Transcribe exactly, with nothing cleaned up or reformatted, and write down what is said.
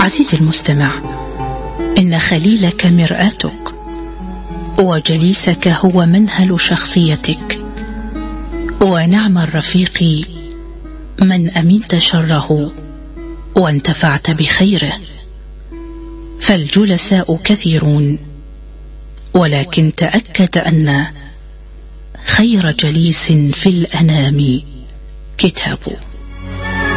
عزيزي المستمع، إن خليلك مرآتك، وجليسك هو منهل شخصيتك، ونعم الرفيق من أمنت شره وانتفعت بخيره. فالجلساء كثيرون، ولكن تأكد أن خير جليس في الأنام كتابه.